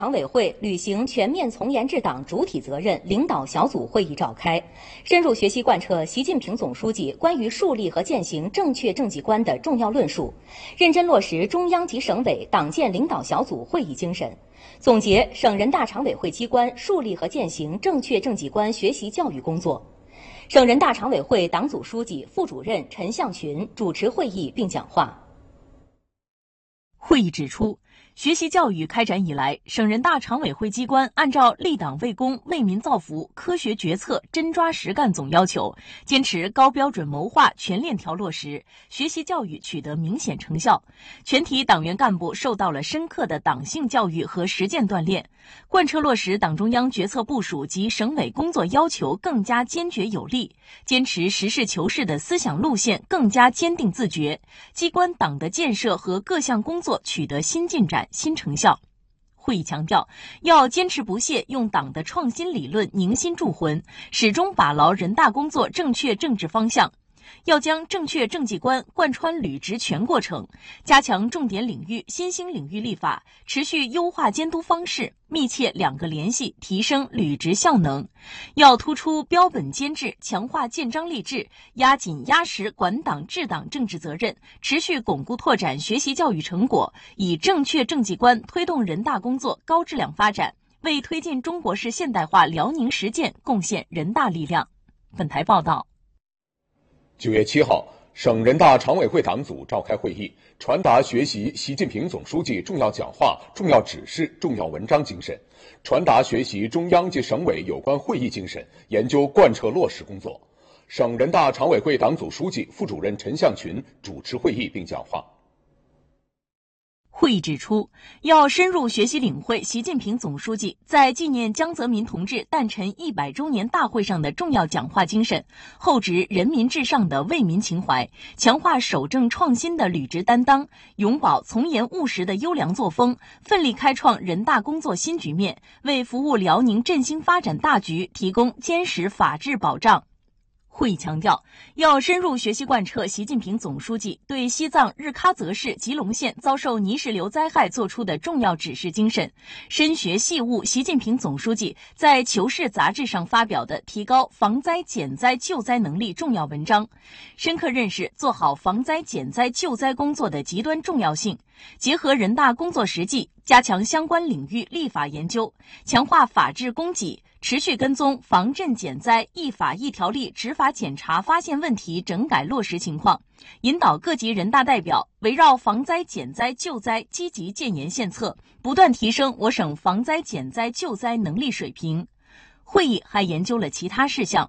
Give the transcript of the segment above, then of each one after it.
常委会履行全面从严治党主体责任领导小组会议召开，深入学习贯彻习近平总书记关于树立和践行正确政绩观的重要论述，认真落实中央及省委党建领导小组会议精神，总结省人大常委会机关树立和践行正确政绩观学习教育工作。省人大常委会党组书记、副主任陈向群主持会议并讲话。 会议指出，学习教育开展以来，省人大常委会机关按照立党为公、为民造福、科学决策、真抓实干总要求，坚持高标准谋划、全链条落实，学习教育取得明显成效。全体党员干部受到了深刻的党性教育和实践锻炼，贯彻落实党中央决策部署及省委工作要求更加坚决有力，坚持实事求是的思想路线更加坚定自觉，机关党的建设和各项工作取得新进展、新成效。会议强调，要坚持不懈用党的创新理论凝心铸魂，始终把牢人大工作正确政治方向。要将正确政绩观贯穿履职全过程，加强重点领域、新兴领域立法，持续优化监督方式，密切两个联系，提升履职效能。要突出标本兼治，强化建章立制，压紧压实管党治党政治责任，持续巩固拓展学习教育成果，以正确政绩观推动人大工作高质量发展，为推进中国式现代化辽宁实践贡献人大力量。本台报道。 9月7号，省人大常委会党组召开会议，传达学习习近平总书记重要讲话、重要指示、重要文章精神，传达学习中央及省委有关会议精神，研究贯彻落实工作。省人大常委会党组书记、副主任陈向群主持会议并讲话。 会议指出，要深入学习领会习近平总书记在纪念江泽民同志诞辰100周年大会上的重要讲话精神，厚植人民至上的为民情怀，强化守正创新的履职担当，永葆从严务实的优良作风，奋力开创人大工作新局面，为服务辽宁振兴发展大局提供坚实法治保障。会议强调，要深入学习贯彻习近平总书记对西藏日喀则市吉隆县遭受泥石流灾害作出的重要指示精神，深学细悟习近平总书记在《求是》杂志上发表的提高防灾减灾救灾能力重要文章，深刻认识做好防灾减灾救灾工作的极端重要性，结合人大工作实际，加强相关领域立法研究，强化法治供给，持续跟踪防震减灾一法一条例执法检查发现问题整改落实情况，引导各级人大代表围绕防灾减灾救灾积极建言献策，不断提升我省防灾减灾救灾能力水平。会议还研究了其他事项。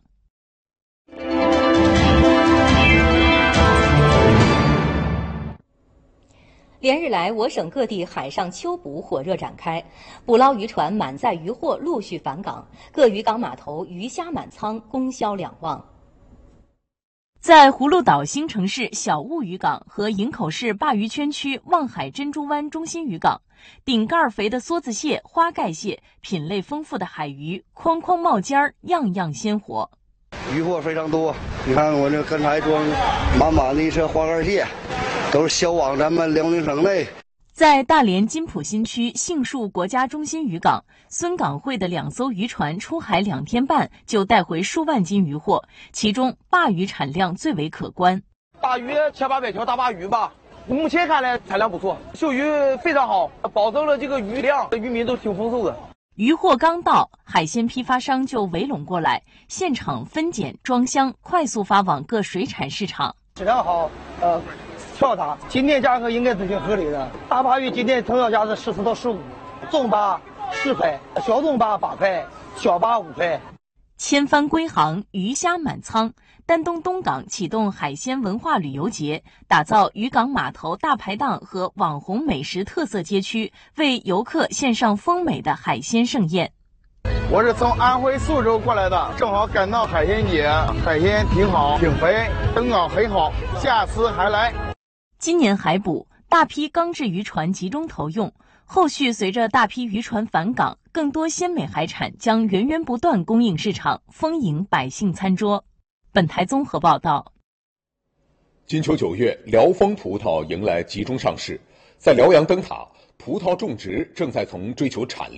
连日来，我省各地海上秋捕火热展开，捕捞渔船满载渔获陆续返港，各渔港码头鱼虾满仓，供销两旺。 在葫芦岛新城市小雾渔港和营口市鲅鱼圈区望海珍珠湾中心渔港，顶盖肥的梭子蟹、花盖蟹，品类丰富的海鱼，筐筐冒尖儿，样样鲜活。 渔获非常多，你看我这刚才装满满的一车花盖蟹，都是销往咱们辽宁省内。 在大连金浦新区杏树国家中心渔港，孙港会的2艘渔船出海2天半就带回数万斤渔获，其中鲅鱼产量最为可观。 大鱼1800条大鲅鱼吧，目前看来产量不错，休渔非常好，保证了这个鱼量，渔民都挺丰收的。 渔货刚到，海鲜批发商就围拢过来，现场分拣装箱，快速发往各水产市场。 质量好，跳大，今天价格应该是挺合理的。大鲅鱼今天成交价是14到15，中鲅10块，小中鲅8块，小鲅5块。 千帆归航，鱼虾满仓。丹东东港启动海鲜文化旅游节，打造渔港码头大排档和网红美食特色街区，为游客献上丰美的海鲜盛宴。 我是从安徽宿州过来的，正好赶到海鲜节，海鲜挺好，挺肥，灯港很好，下次还来。 今年海捕，大批钢制渔船集中投用，后续随着大批渔船返港，更多鲜美海产将源源不断供应市场，丰盈百姓餐桌。本台综合报道。 金秋9月，辽丰葡萄迎来集中上市，在辽阳灯塔，葡萄种植正在从追求产量